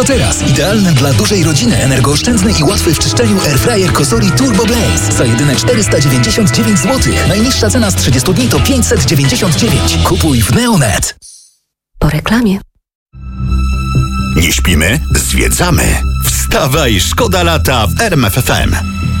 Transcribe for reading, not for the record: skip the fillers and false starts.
Tylko teraz. Idealny dla dużej rodziny, energooszczędny i łatwy w czyszczeniu airfryer Cosori Turbo Blaze. Za jedyne 499 zł. Najniższa cena z 30 dni to 599. Kupuj w Neonet. Po reklamie. Nie śpimy? Zwiedzamy. Wstawaj, szkoda lata w RMF FM.